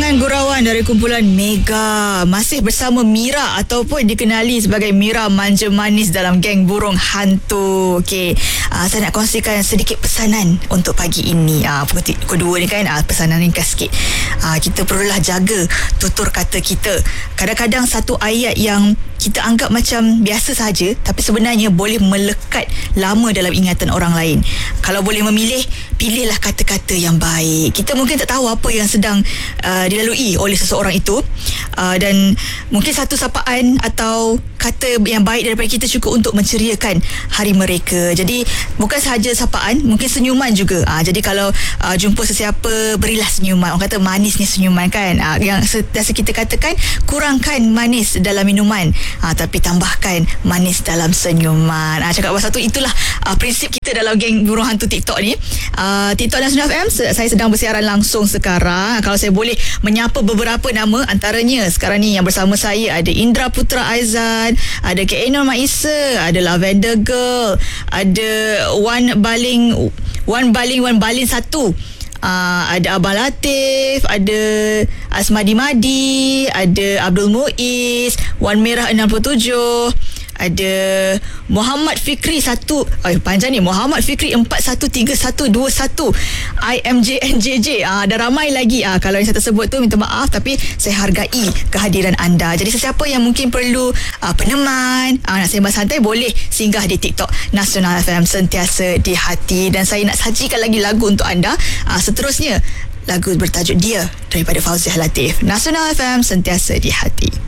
Pasangan gurauan dari kumpulan Mega masih bersama Mira ataupun dikenali sebagai Mira manja manis dalam geng burung hantu. Okey, saya nak kongsikan sedikit pesanan untuk pagi ini. Pukul 2 ni kan, pesanan ringkas sikit. Kita perlulah jaga tutur kata kita. Kadang-kadang satu ayat yang kita anggap macam biasa saja, tapi sebenarnya boleh melekat lama dalam ingatan orang lain. Kalau boleh memilih, pilihlah kata-kata yang baik. Kita mungkin tak tahu apa yang sedang dilalui oleh seseorang itu, dan mungkin satu sapaan atau kata yang baik daripada kita cukup untuk menceriakan hari mereka. Jadi bukan sahaja sapaan, mungkin senyuman juga. Jadi kalau jumpa sesiapa, berilah senyuman. Orang kata manisnya senyuman kan. Yang biasa kita katakan, kurangkan manis dalam minuman, tapi tambahkan manis dalam senyuman. Cakap pasal tu, itulah prinsip kita dalam geng burung hantu TikTok ni. TikTok Nasional FM, saya sedang bersiaran langsung sekarang. Kalau saya boleh menyapa beberapa nama, antaranya sekarang ni yang bersama saya ada Indra Putra Aizan, ada Kak Enor Maisa, ada Lavender Girl, ada Wan Baling 1, ada Abah Latif, ada Asmadi Madi, ada Abdul Muiz, Wan Merah 67, ada Muhammad Fikri 1, panjang ni, Muhammad Fikri 413121, IMJNJJ. Ada ramai lagi. Kalau yang saya tersebut tu, minta maaf, tapi saya hargai kehadiran anda. Jadi sesiapa yang mungkin perlu peneman, nak sembang santai, boleh singgah di TikTok Nasional FM, sentiasa di hati. Dan saya nak sajikan lagi lagu untuk anda. Seterusnya, lagu bertajuk Dia daripada Fauziah Latif. Nasional FM, sentiasa di hati.